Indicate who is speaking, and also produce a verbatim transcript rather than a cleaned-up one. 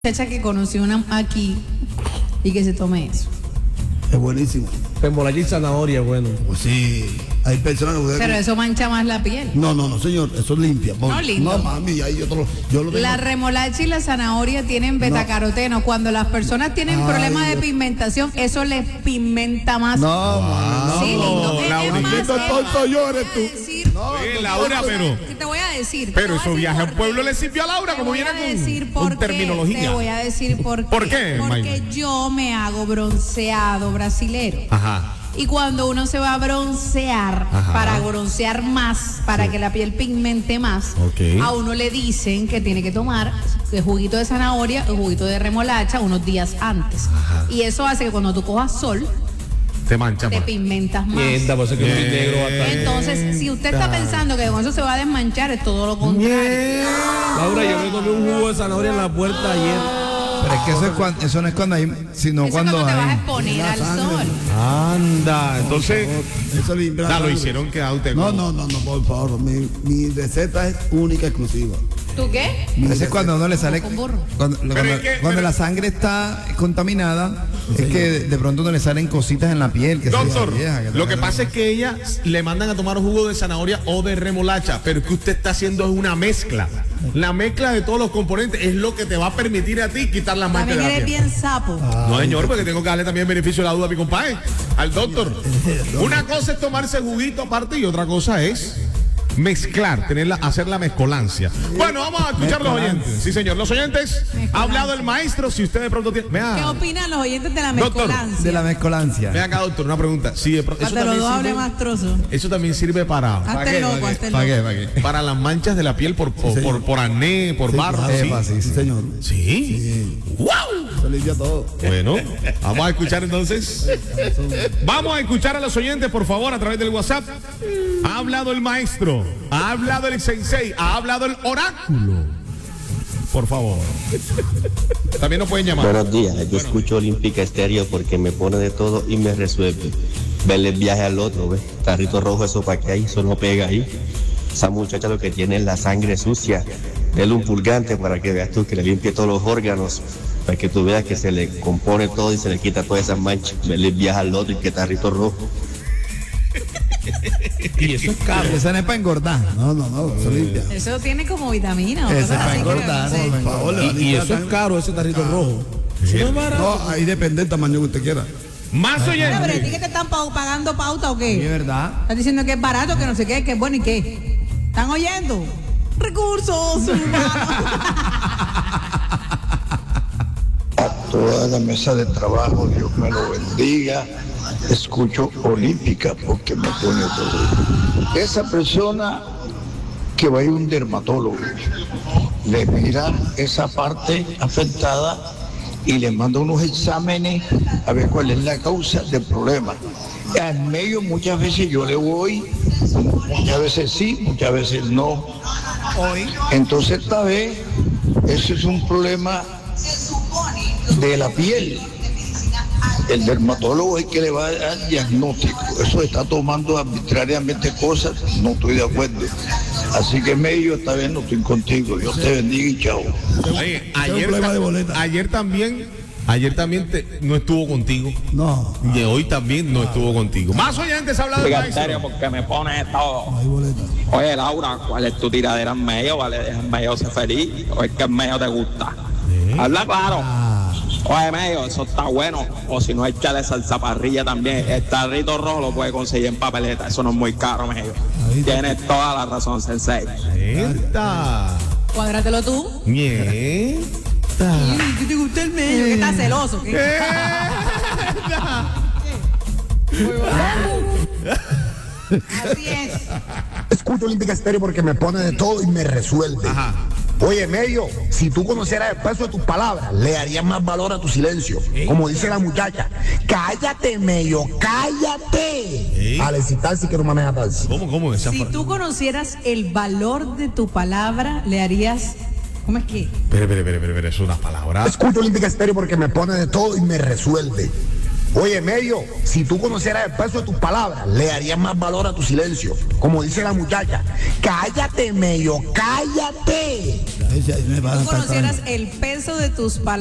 Speaker 1: muchacha que conoció una aquí y que se tome eso.
Speaker 2: Es buenísimo.
Speaker 3: Remolacha y zanahoria, bueno.
Speaker 2: Pues sí, hay personas que...
Speaker 1: Pero eso mancha más la piel.
Speaker 2: No, no, no, señor, eso es limpia. Pon...
Speaker 1: No, lindo.
Speaker 2: No, mami, ahí yo, te lo, yo lo tengo.
Speaker 1: La remolacha y la zanahoria tienen betacaroteno. Cuando las personas tienen
Speaker 2: Ay,
Speaker 1: problemas de
Speaker 2: Dios.
Speaker 1: pigmentación, eso les pigmenta más.
Speaker 2: No, mami, no.
Speaker 1: Sí, lindo. Es-
Speaker 4: Laura,
Speaker 1: es más,
Speaker 4: ¿quién
Speaker 1: es
Speaker 2: tonto
Speaker 1: más,
Speaker 2: yo
Speaker 1: te
Speaker 2: eres
Speaker 1: voy a
Speaker 2: tú?
Speaker 1: decir-
Speaker 2: No,
Speaker 4: Oye,
Speaker 2: no,
Speaker 4: Laura,
Speaker 2: no,
Speaker 4: pero...
Speaker 1: ¿Qué te voy a decir? Te
Speaker 4: Pero
Speaker 1: voy a
Speaker 4: eso
Speaker 1: decir
Speaker 4: viaje
Speaker 1: por
Speaker 4: al pueblo
Speaker 1: qué.
Speaker 4: le sirvió a Laura,
Speaker 1: Te
Speaker 4: como
Speaker 1: voy
Speaker 4: viene
Speaker 1: a
Speaker 4: con,
Speaker 1: decir
Speaker 4: con
Speaker 1: por qué.
Speaker 4: terminología.
Speaker 1: Te voy a decir por qué.
Speaker 4: ¿Por qué,
Speaker 1: Porque
Speaker 4: Mayra?
Speaker 1: yo me hago bronceado brasilero.
Speaker 4: Ajá.
Speaker 1: Y cuando uno se va a broncear,
Speaker 4: Ajá.
Speaker 1: para broncear más, para que la piel pigmente más,
Speaker 4: Ok.
Speaker 1: a uno le dicen que tiene que tomar el juguito de zanahoria, el juguito de remolacha unos días antes.
Speaker 4: Ajá.
Speaker 1: Y eso hace que cuando tú cojas sol,
Speaker 4: Te mancha
Speaker 1: te
Speaker 4: más.
Speaker 1: pigmentas más.
Speaker 3: Mierda, por eso que soy negro bastante.
Speaker 1: Entonces, si usted está pensando que con eso se va a desmanchar, es todo lo contrario.
Speaker 3: Laura, yo me tomé un jugo de zanahoria en la puerta ayer.
Speaker 5: Pero es que eso, es cuando, eso no es cuando hay, sino
Speaker 1: Eso es
Speaker 5: cuando
Speaker 1: cuando te vas a
Speaker 5: hay.
Speaker 1: exponer al
Speaker 2: sangre.
Speaker 1: sol.
Speaker 4: Anda, entonces...
Speaker 2: Eso limpia.
Speaker 4: Ya lo hicieron quedar usted
Speaker 2: No,
Speaker 4: como-
Speaker 2: no, no, no, por favor. Mi, mi receta es única, exclusiva.
Speaker 1: ¿Tú qué?
Speaker 2: Mi
Speaker 5: Ese es
Speaker 2: receta.
Speaker 5: cuando a uno le sale.
Speaker 1: Con burro.
Speaker 5: Cuando,
Speaker 4: Pero
Speaker 5: cuando-
Speaker 4: es que-
Speaker 5: cuando
Speaker 4: pero-
Speaker 5: la sangre está contaminada, es que de, de pronto no le salen cositas en la piel. Que se
Speaker 4: Doctor,
Speaker 5: vieja, que
Speaker 4: lo que
Speaker 5: te-
Speaker 4: pasa es que ella le mandan a tomar jugo de zanahoria o de remolacha, pero que usted está haciendo es una mezcla. La mezcla de todos los componentes es lo que te va a permitir a ti quitar las manchas
Speaker 1: También
Speaker 4: de la
Speaker 1: eres
Speaker 4: piel.
Speaker 1: bien sapo.
Speaker 4: No, señor, porque tengo que darle también beneficio de la duda a mi compadre, al doctor. Una cosa es tomarse juguito aparte y otra cosa es mezclar, tenerla, hacer la mezcolancia. Bueno, vamos a escuchar los oyentes. Sí, señor, los oyentes. Ha hablado el maestro. Si usted de pronto tiene.
Speaker 1: ¿Qué
Speaker 4: Vea,
Speaker 1: opinan los oyentes de la
Speaker 4: Doctor,
Speaker 1: mezcolancia?
Speaker 5: De la mezcolancia.
Speaker 4: vea acá, doctor, una pregunta. Sí, de pro- eso,
Speaker 1: Hasta los
Speaker 4: también
Speaker 1: dos hable
Speaker 4: sirve,
Speaker 1: más trozo.
Speaker 4: eso también sirve para,
Speaker 1: Hazte loco, hazte
Speaker 5: ¿Para
Speaker 1: loco.
Speaker 5: qué? ¿Para qué?
Speaker 4: para las manchas de la piel por, por,
Speaker 2: señor.
Speaker 4: por, por acné, por
Speaker 2: Sí,
Speaker 4: barro.
Speaker 2: claro,
Speaker 4: ¿sí?
Speaker 5: Epa, sí,
Speaker 2: Sí,
Speaker 5: sí.
Speaker 2: señor.
Speaker 4: ¿Sí? ¡Wow!
Speaker 2: Eso limpia todo.
Speaker 4: Bueno, vamos a escuchar entonces. Vamos a escuchar a los oyentes, por favor, a través del WhatsApp. Ha hablado el maestro, ha hablado el sensei, ha hablado el oráculo. Por favor. También nos pueden llamar.
Speaker 6: Buenos días, yo escucho Olímpica Estéreo porque me pone de todo y me resuelve. Verle el viaje al otro, ¿ves? Tarrito rojo, eso para que ahí, eso no pega ahí. Esa muchacha lo que tiene es la sangre sucia. Dele un purgante para que veas tú que le limpie todos los órganos, para que tú veas que se le compone todo y se le quita todas esas manchas. Verle el viaje al otro y que tarrito rojo.
Speaker 3: Y eso es caro.
Speaker 5: Esa no es para engordar.
Speaker 2: No, no, no, eso limpia.
Speaker 1: Eso tiene como vitamina. o
Speaker 5: Ese
Speaker 1: cosas
Speaker 5: es para
Speaker 1: así que
Speaker 5: engordar.
Speaker 1: no sé.
Speaker 5: no,
Speaker 2: Por favor, le va a
Speaker 3: Y, y
Speaker 2: limpiar
Speaker 3: eso es
Speaker 2: sangre.
Speaker 3: caro, ese tarrito rojo. Eso no es barato.
Speaker 2: No, ahí depende del tamaño que usted quiera.
Speaker 4: Más
Speaker 1: Mira, pero ¿a ti
Speaker 4: oyentes.
Speaker 1: que te están pag- pagando pauta o
Speaker 5: ¿Es
Speaker 1: qué?
Speaker 5: verdad?
Speaker 1: Estás diciendo que es barato, que no sé qué, que es bueno y qué. ¿Están oyendo? Recursos humanos.
Speaker 7: A toda la mesa de trabajo, Dios me lo bendiga. Escucho Olímpica porque me pone todo. Esa persona que va a ir a un dermatólogo, le mira esa parte afectada y le manda unos exámenes a ver cuál es la causa del problema. Al medio muchas veces yo le voy, muchas veces sí, muchas veces no. Entonces esta vez eso es un problema de la piel. El dermatólogo es el que le va a dar diagnóstico. Eso está tomando arbitrariamente cosas, no estoy de acuerdo. Así que medio esta vez no estoy contigo. Dios te bendiga y chao.
Speaker 4: Oye,
Speaker 2: Ese es un
Speaker 4: ayer,
Speaker 2: problema
Speaker 4: ta-
Speaker 2: de boleta.
Speaker 4: ayer también, ayer también te- no estuvo contigo.
Speaker 2: No,
Speaker 4: Y hoy también no estuvo contigo. Más oyentes ha hablado del
Speaker 8: Estéreo
Speaker 4: maestro.
Speaker 8: porque me pone todo.
Speaker 2: no hay boleta.
Speaker 8: Oye, Laura, ¿cuál es tu tiradera en medio? ¿Vale? ¿Deja en medio ser feliz? ¿O es que en medio te gusta? Habla claro. Oye, medio, eso está bueno. O si no, échale salsa parrilla también. El tarrito rojo lo puede conseguir en papeleta. Eso no es muy caro, medio. Tienes toda la razón, Sensei.
Speaker 4: Esta.
Speaker 1: Cuádratelo tú.
Speaker 4: Nieta.
Speaker 1: ¿Qué te gusta el medio? ¿Qué estás celoso? ¿Qué? Así es.
Speaker 9: Escucho Olímpica Estéreo porque me pone de todo y me resuelve.
Speaker 4: Ajá.
Speaker 9: Oye, medio, si tú conocieras el peso de tus palabras, le darías más valor a tu silencio. Como dice la muchacha, cállate, medio, cállate.
Speaker 4: Ey.
Speaker 9: Alexis Tarsi que no maneja Tarsi.
Speaker 4: ¿Cómo, cómo? Esa
Speaker 1: Si
Speaker 4: fra-
Speaker 1: tú conocieras el valor de tu palabra, le harías. ¿Cómo es que?
Speaker 4: Espere, espere, espere, espere, es una palabra.
Speaker 9: Escucho Olímpica Estéreo porque me pone de todo y me resuelve. Oye, Mello, si tú conocieras el peso de tus palabras, le darías más valor a tu silencio. Como dice la muchacha, cállate, Mello, cállate.
Speaker 2: Ese ahí me va a
Speaker 1: Tú
Speaker 2: saltar.
Speaker 1: conocieras el peso de tus palabras.